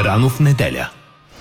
Уранов неделя.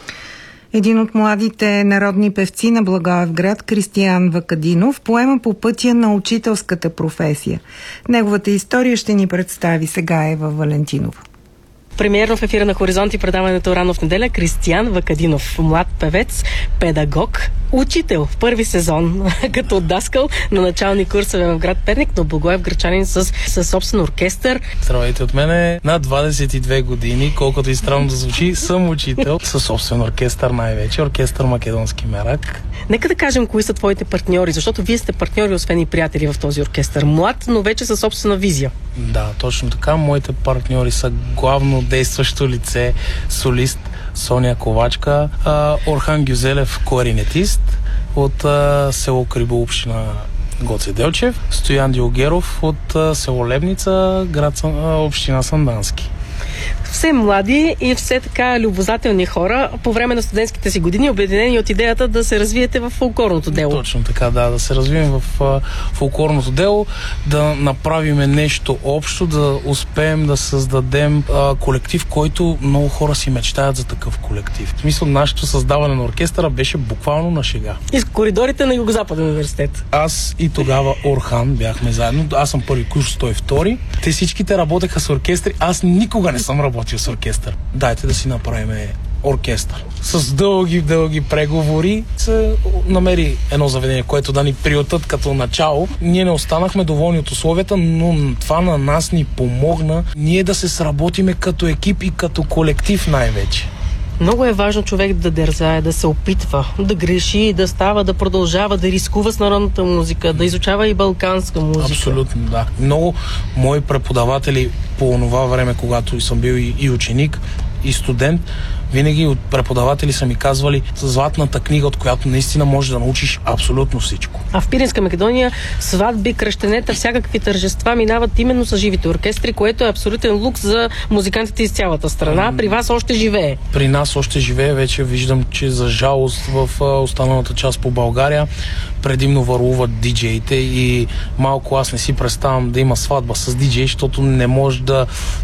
Един от младите народни певци на Благоевград, Кристиян Вакадинов, поема по пътя на учителската професия. Неговата история ще ни представи сега Ева Валентинова. Премиерно в ефира на Хоризонт и предаването Уранов неделя Кристиян Вакадинов, млад певец, педагог, учител в първи сезон като отдаскал на начални курсове в град Перник, но благоевградчанин с собствен оркестър. Здравейте от мене. Над 22 години, колкото и странно да звучи, съм учител със собствен оркестър най-вече, оркестър Македонски мерак. Нека да кажем кои са твоите партньори, защото вие сте партньори, освен и приятели в този оркестър. Млад, но вече със собствена визия. Да, точно така. Моите партньори са главно действащо лице, солист Соня Ковачка, Орхан Гюзелев, кларинетист от село Крибо, община Гоце Делчев, Стоян Диогеров от село Лебница, община Сандански. Все млади и все така любозателни хора по време на студентските си години, обединени от идеята да се развиете в фолклорното дело. Точно така, да се развием в фолклорното дело, да направим нещо общо, да успеем да създадем колектив, който много хора си мечтаят за такъв колектив. В смисъл, нашето създаване на оркестъра беше буквално на шега. И с коридорите на Югозападен университет. Аз и тогава Орхан бяхме заедно. Аз съм първи курс, той втори. Те всичките работеха с оркестри. Аз никога не съм работил с оркестър. Дайте да си направим оркестър. С дълги преговори се намери едно заведение, което да ни приютат като начало. Ние не останахме доволни от условията, но това на нас ни помогна ние да се сработиме като екип и като колектив най-вече. Много е важно човек да дързае, да се опитва, да греши, да става, да продължава, да рискува с народната музика, да изучава и балканска музика. Абсолютно, да. Много мои преподаватели по това време, когато съм бил и ученик, и студент, винаги от преподаватели са ми казвали златната книга, от която наистина можеш да научиш абсолютно всичко. А в Пиринска Македония сватби, кръщенета, всякакви тържества минават именно с живите оркестри, което е абсолютен лукс за музикантите из цялата страна. При вас още живее. При нас още живее. Вече виждам, че за жалост в останалата част по България предимно върлуват диджеите и малко аз не си представям да има сватба с диджей, защото не може да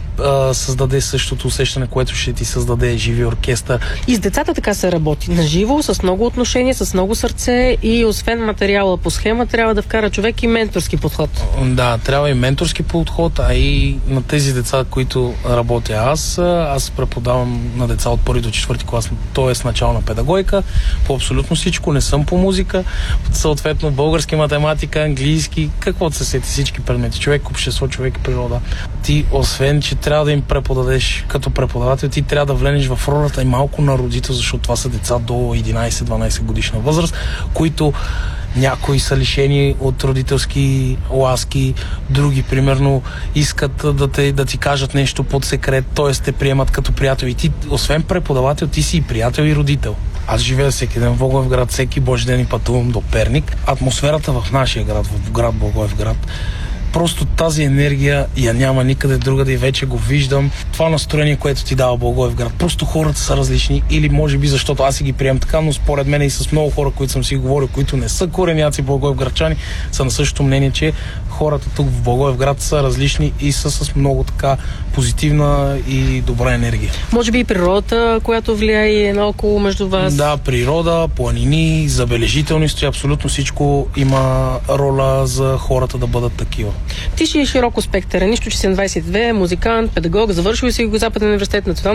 създаде същото усещане, което ще ти създаде живи оркестър. И с децата така се работи. Наживо, с много отношения, с много сърце и освен материала по схема, трябва да вкара човек и менторски подход. Да, трябва и менторски подход, а и на тези деца, които работя аз преподавам на деца от 1 до 4 клас, т.е. начална педагогика, по абсолютно всичко, не съм по музика, съответно български, математика, английски, каквото се сети, всички предмети, човек, общество, човек и природа. Ти, освен, че трябва да им преподадеш като преподавател, ти трябва да влезеш в ролята и малко на родител, защото това са деца до 11-12 годишна възраст, които някои са лишени от родителски ласки, други, примерно, искат да ти кажат нещо под секрет, т.е. те приемат като приятел. И ти, освен преподавател, ти си и приятел и родител. Аз живея всеки ден в Благоевград, всеки божи ден и пътувам до Перник. Атмосферата в нашия град, в град Благоевград, просто тази енергия я няма никъде другаде и вече го виждам. Това настроение, което ти дава Благоевград. Просто хората са различни или може би защото аз си ги приемам така, но според мен и с много хора, които съм си говорил, които не са кореняци благоевградчани, са на същото мнение, че хората тук в Благоевград са различни и са с много така позитивна и добра енергия. Може би и природата, която влияе наоколо между вас. Да, природа, планини, забележителност и абсолютно всичко има роля за хората да бъдат такива. Ти си широко спектър. Нищо, че си на 22, музикант, педагог, завършил си Югозападен университет, национален